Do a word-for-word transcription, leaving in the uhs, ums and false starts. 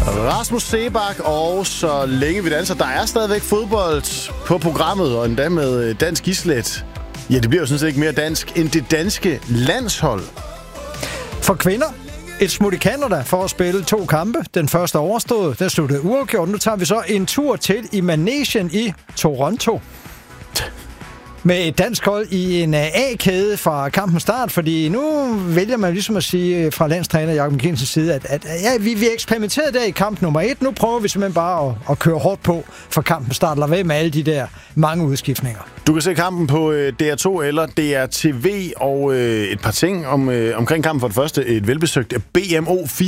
Rasmus Seebach, og så længe vi danser. Der er stadigvæk fodbold på programmet, og endda med dansk islet. Ja, det bliver jo sådan set ikke mere dansk end det danske landshold. For kvinder, et smut i Canada for at spille to kampe. Den første overstået, der sluttede uafgjort. Nu tager vi så en tur til i Managen i Toronto. Med et dansk hold i en A-kæde fra kampens start, fordi nu vælger man ligesom at sige fra landstræner Jakob Kinsens side, at, at ja, vi, vi eksperimenterede der i kamp nummer et. Nu prøver vi simpelthen bare at, at køre hårdt på for kampens start. Lad være med alle de der mange udskiftninger. Du kan se kampen på D R to eller D R T V, og øh, et par ting om, øh, omkring kampen. For det første et velbesøgt B M O